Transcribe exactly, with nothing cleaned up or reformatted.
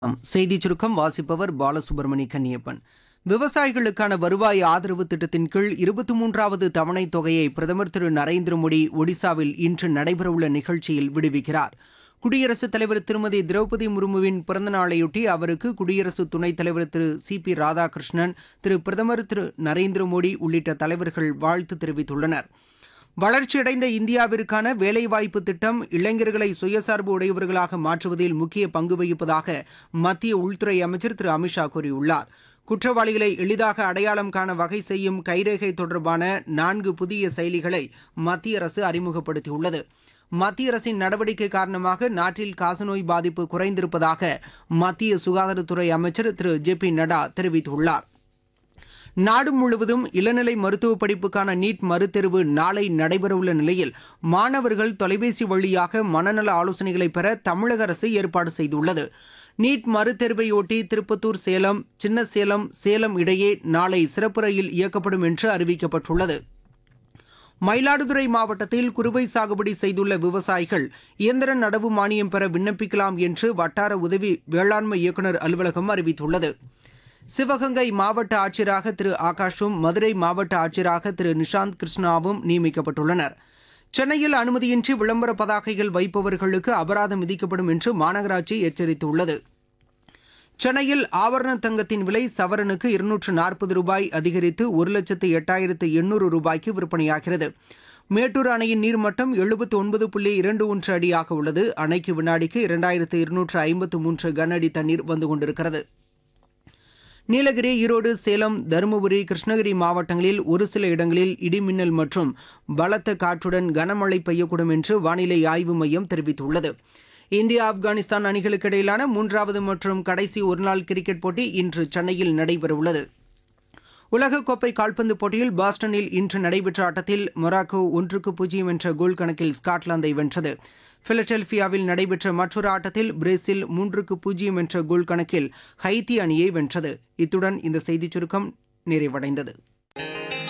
ஆம். செய்திச் சுருக்கம் வாசிப்பவர் பாலசுப்ரமணி கன்னியப்பன். விவசாயிகளுக்கான வருவாய் ஆதரவு திட்டத்தின் கீழ் இருபத்தி மூன்றாவது தவணைத் தொகையை பிரதமர் திரு நரேந்திர மோடி ஒடிசாவில் இன்று நடைபெறவுள்ள நிகழ்ச்சியில் விடுவிக்கிறார். குடியரசுத் தலைவர் திருமதி திரௌபதி முர்முவின் பிறந்த நாளையொட்டி அவருக்கு குடியரசு துணைத் தலைவர் திரு சி பி ராதாகிருஷ்ணன், திரு பிரதமர் திரு நரேந்திர மோடி உள்ளிட்ட தலைவர்கள் வாழ்த்து தெரிவித்துள்ளனர். வளர்ச்சியடைந்த இந்தியாவிற்கான வேலைவாய்ப்பு திட்டம் இளைஞர்களை சுயசார்பு உடையவர்களாக மாற்றுவதில் முக்கிய பங்கு வகிப்பதாக மத்திய உள்துறை அமைச்சர் திரு அமித்ஷா கூறியுள்ளார். குற்றவாளிகளை எளிதாக அடையாளம் காண வகை செய்யும் கைரேகை தொடர்பான நான்கு புதிய செயலிகளை மத்திய அரசு அறிமுகப்படுத்தியுள்ளது. மத்திய அரசின் நடவடிக்கை காரணமாக நாட்டில் காசநோய் பாதிப்பு குறைந்திருப்பதாக மத்திய சுகாதாரத்துறை அமைச்சர் திரு ஜே பி நட்டா தெரிவித்துள்ளார். நாடு முழுவதும் இளநிலை மருத்துவ படிப்புக்கான நீட் மறுதேர்வு நாளை நடைபெறவுள்ள நிலையில் மாணவர்கள் தொலைபேசி வழியாக மனநல ஆலோசனைகளை பெற தமிழக அரசு ஏற்பாடு செய்துள்ளது. நீட் மறுதேர்வையொட்டி திருப்பத்தூர், சேலம், சின்ன சேலம், சேலம் இடையே நாளை சிறப்பு ரயில் இயக்கப்படும் என்று அறிவிக்கப்பட்டுள்ளது. மயிலாடுதுறை மாவட்டத்தில் குறுவை சாகுபடி செய்துள்ள விவசாயிகள் இயந்திர நடவு மானியம் பெற விண்ணப்பிக்கலாம் என்று வட்டார உதவி வேளாண்மை இயக்குநர் அலுவலகம் அறிவித்துள்ளது. சிவகங்கை மாவட்ட ஆட்சியராக திரு ஆகாஷும், மதுரை மாவட்ட ஆட்சியராக திரு நிஷாந்த் கிருஷ்ணாவும் நியமிக்கப்பட்டுள்ளனர். சென்னையில் அனுமதியின்றி விளம்பர பதாகைகள் வைப்பவர்களுக்கு அபராதம் விதிக்கப்படும் என்று மாநகராட்சி எச்சரித்துள்ளது. சென்னையில் ஆபரண தங்கத்தின் விலை சவரனுக்கு இருநூற்று நாற்பது ரூபாய் அதிகரித்து ஒரு லட்சத்து எட்டாயிரத்து எண்ணூறு ரூபாய்க்கு விற்பனையாகிறது. மேட்டூர் அணையின் நீர்மட்டம் எழுபத்தி ஒன்பது புள்ளி இரண்டு ஒன்று அடியாக உள்ளது. அணைக்கு வினாடிக்கு இரண்டாயிரத்து இருநூற்று ஐம்பத்து மூன்று கன அடி தண்ணீர் வந்து கொண்டிருக்கிறது. நீலகிரி, ஈரோடு, சேலம், தருமபுரி, கிருஷ்ணகிரி மாவட்டங்களில் ஒரு சில இடங்களில் இடிமின்னல் மற்றும் பலத்த காற்றுடன் கனமழை பெய்யக்கூடும் என்று வானிலை ஆய்வு மையம் தெரிவித்துள்ளது. இந்தியா, ஆப்கானிஸ்தான் அணிகளுக்கு இடையிலான மூன்றாவது மற்றும் கடைசி ஒருநாள் கிரிக்கெட் போட்டி இன்று சென்னையில் நடைபெறவுள்ளது. உலகக்கோப்பை கால்பந்து போட்டியில் பாஸ்டனில் இன்று நடைபெற்ற ஆட்டத்தில் மொராக்கோ ஒன்றுக்கு பூஜ்ஜியம் என்ற கோல் கணக்கில் ஸ்காட்லாந்தை வென்றது. பிலடெல்பியாவில் நடைபெற்ற மற்றொரு ஆட்டத்தில் பிரேசில் மூன்றுக்கு பூஜ்ஜியம் என்ற கோல் கணக்கில் ஹைத்தி அணியை வென்றது. இத்துடன் இந்த செய்திச் சுருக்கம் நிறைவடைந்தது.